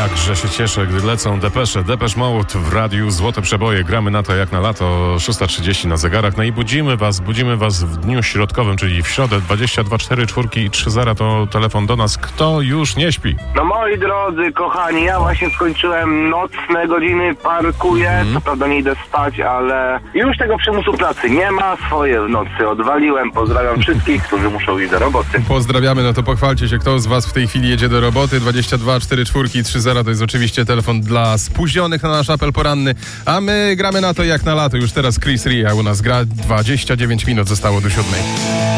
Jakże się cieszę, gdy lecą depesze. Depeche Mode w radiu, złote przeboje. Gramy na to jak na lato, 6:30 na zegarach. No i budzimy was w dniu środkowym, czyli w środę. 22 4 4 i 3 0 to telefon do nas. Kto już nie śpi? No moi drodzy, kochani, ja właśnie skończyłem nocne godziny, parkuję, co prawda nie idę spać, ale już tego przymusu pracy nie ma, swoje w nocy odwaliłem, pozdrawiam wszystkich, którzy muszą iść do roboty. Pozdrawiamy, no to pochwalcie się, kto z was w tej chwili jedzie do roboty. 22 4 4 i 3 0 to jest oczywiście telefon dla spóźnionych na nasz apel poranny, a my gramy na to jak na lato. Już teraz Chris Ria u nas gra, 29 minut zostało do 7.